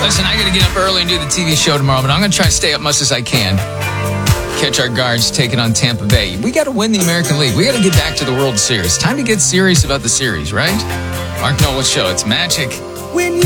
Listen, I got to get up early and do the TV show tomorrow, but I'm going to try to stay up much as I can. Catch our Guards taking on Tampa Bay. We got to win the American League. We got to get back to the World Series. Time to get serious about the series, right? Mark Nolan Show. It's magic. When you